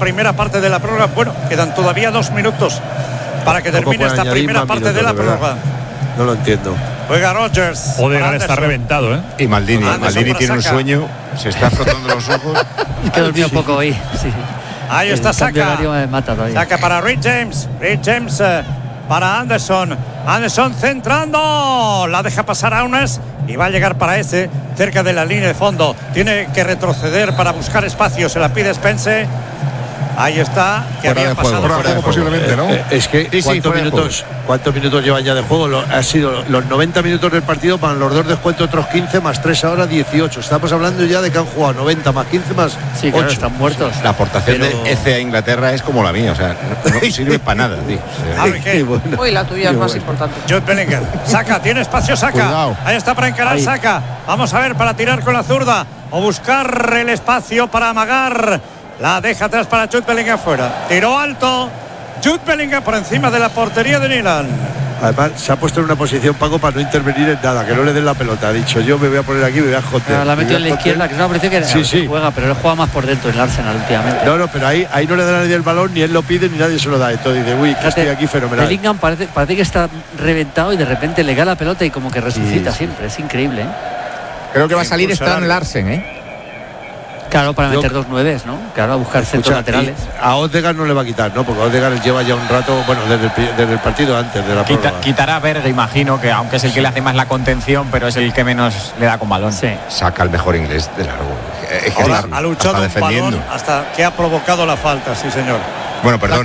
primera parte de la prórroga. Bueno, quedan todavía 2 minutos para que termine esta primera parte de la prórroga. No lo entiendo. Juega Rodgers. Odegaard está reventado, ¿eh? Y Maldini tiene un sueño, se está frotando los ojos. Es que dormí un poco hoy. Sí. Ahí está Saka. Saka para Reece James. Reece James para Anderson. Anderson centrando. La deja pasar a Aunes y va a llegar para ese cerca de la línea de fondo. Tiene que retroceder para buscar espacio. Se la pide Spence. Ahí está, que fuera había pasado fuera de juego posiblemente, ¿no? Es que ¿cuántos minutos llevan ya de juego? Ha sido los 90 minutos del partido, para los 2 descuentos otros 15 más 3 ahora 18. Estamos hablando ya de que han jugado 90 más 15 más 8. Claro, están muertos. La aportación de ECE a Inglaterra es como la mía, o sea, no sirve para nada, tío. Uy, la tuya es más importante. Jude Bellingham. Saka, tiene espacio Saka. Cuidado. Ahí está para encarar Saka. Vamos a ver, para tirar con la zurda o buscar el espacio para amagar. La deja atrás para Jude Bellingham fuera. Tiro alto. Jude Bellingham por encima de la portería de Milan. Además, se ha puesto en una posición, Paco, para no intervenir en nada, que no le den la pelota. Ha dicho, yo me voy a poner aquí, me voy a joder. La ha metido en la izquierda, que no parece que sí. juega, pero él juega más por dentro en el Arsenal últimamente. No, pero ahí no le da a nadie el balón, ni él lo pide, ni nadie se lo da. Entonces dice, uy, que estoy aquí fenomenal. Bellingham parece que está reventado y de repente le cae la pelota y como que resucita siempre. Es increíble, ¿eh? Creo que va a salir Stan Larsen, ¿eh? Claro, para meter 2 9, ¿no? Claro, a buscar centros laterales. A Odegaard no le va a quitar, ¿no? Porque Odegaard lleva ya un rato, bueno, desde el partido antes de la prórroga. Quitará a Berge, imagino, que aunque es el que le hace más la contención, pero es el que menos le da con balón. Sí. Saca el mejor inglés de largo. Ahora ha luchado un balón hasta que ha provocado la falta, sí, señor. Bueno, perdón,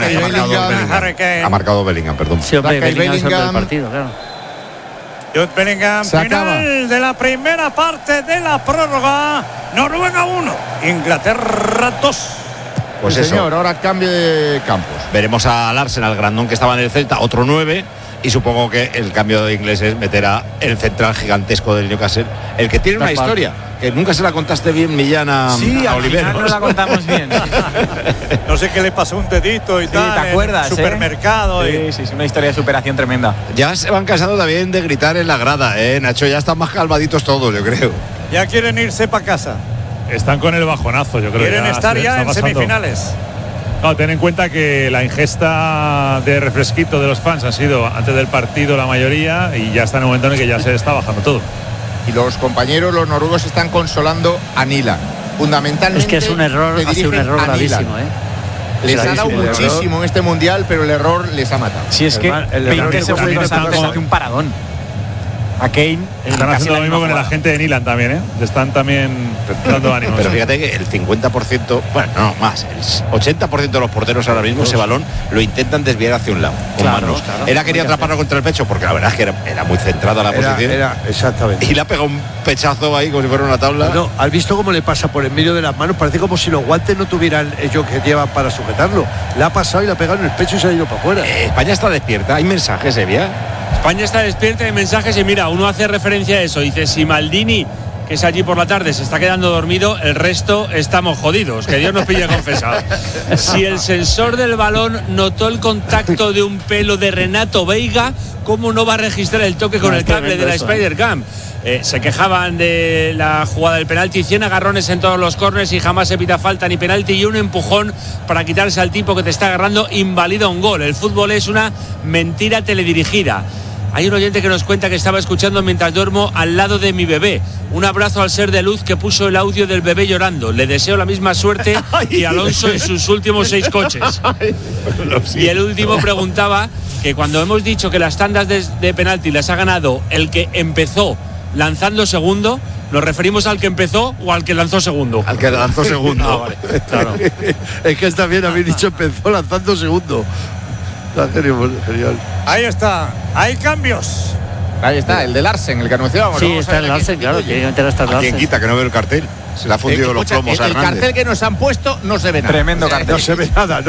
ha marcado Bellingham, perdón. Sí, hombre, Bellingham es el partido, claro. Jude Bellingham, final de la primera parte de la prórroga. Noruega 1, Inglaterra 2. Pues sí, eso. Señor, ahora cambio de campos. Veremos al Arsenal, grandón que estaba en el Celta, otro 9. Y supongo que el cambio de inglés es meter a el central gigantesco del Newcastle, el que tiene una historia que nunca se la contaste bien, Millán, a Oliver. No la contamos bien. No sé qué le pasó un dedito y tal. ¿Te acuerdas? En el supermercado. Sí, una historia de superación tremenda. Ya se van cansando también de gritar en la grada, Nacho. Ya están más calmaditos todos, yo creo. Ya quieren irse para casa. Están con el bajonazo, yo creo. Quieren estar ya en semifinales. No, ten en cuenta que la ingesta de refresquito de los fans ha sido antes del partido la mayoría y ya está en el momento en el que ya se está bajando todo. Y los compañeros, los noruegos, están consolando a Nilan. Fundamentalmente. Es que es un error, ha sido un error gravísimo, Les ha dado muchísimo en este mundial, pero el error les ha matado. Si es que 20 segundos antes hace un paradón. A Kane están haciendo lo mismo con el agente de Nilan también, Le están también dando ánimos. Pero fíjate que el 50%, bueno, no más, el 80% de los porteros ahora mismo ese balón lo intentan desviar hacia un lado con manos. Claro, él quería atraparlo contra el pecho porque la verdad es que era muy centrada la posición. Exactamente. Y le ha pegado un pechazo ahí como si fuera una tabla. No, ¿has visto cómo le pasa por en medio de las manos? Parece como si los guantes no tuvieran ellos que llevan para sujetarlo. Le ha pasado y le ha pegado en el pecho y se ha ido para afuera. España está despierta. Hay mensajes, Evia. España está despierta de mensajes y mira, uno hace referencia a eso. Dice, si Maldini, que es allí por la tarde, se está quedando dormido, el resto estamos jodidos. Que Dios nos pille confesado. Si el sensor del balón notó el contacto de un pelo de Renato Veiga, ¿cómo no va a registrar el toque con el cable de la Spider-Cam? Se quejaban de la jugada del penalti, 100 agarrones en todos los córners y jamás se pita falta ni penalti, y un empujón para quitarse al tipo que te está agarrando invalida un gol. El fútbol es una mentira teledirigida. Hay un oyente que nos cuenta que estaba escuchando mientras duermo al lado de mi bebé. Un abrazo al ser de luz que puso el audio del bebé llorando. Le deseo la misma suerte que Alonso en sus últimos 6 coches. Y el último preguntaba que cuando hemos dicho que las tandas de penalti las ha ganado el que empezó lanzando segundo, ¿nos referimos al que empezó o al que lanzó segundo? Al que lanzó segundo. Vale. Claro. Es que está bien, habéis dicho empezó lanzando segundo. Genial. Ahí está, hay cambios. Ahí está, el de Larsen, el que anunciábamos. Sí, está el Larsen, claro. ¿A quién quita que no ve el cartel? Se le ha fundido los plomos a Hernández. El cartel que nos han puesto no se ve nada. Tremendo cartel. No se ve nada.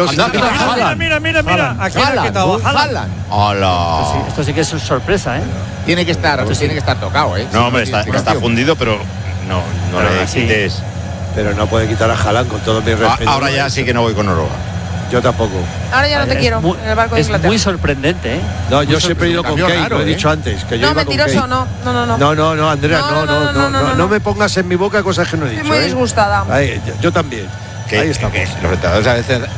Mira. Aquí le ha quitado a Haaland. Hola. Esto sí que es una sorpresa, Tiene que estar tocado, No, hombre, está fundido, pero no le quites. Pero no puede quitar a Haaland, con todo mi respeto. Ahora ya sí que no voy con Noruega. Yo tampoco. Ahora ya no te quiero en el barco de Inglaterra. Es muy sorprendente, No, yo siempre he ido con Kane, lo he dicho antes. Que yo no, mentiroso, no, Andrea, no me pongas en mi boca cosas que no he dicho. Estoy muy disgustada. Yo también. Ahí estamos. Los retadores a veces